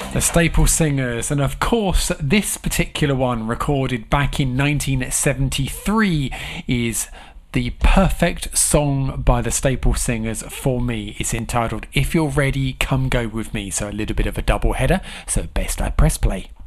The Staple Singers, and of course this particular one, recorded back in 1973, is the perfect song by the Staple Singers for me. It's entitled If You're Ready, Come Go With Me, so a little bit of a double header, so best I press play.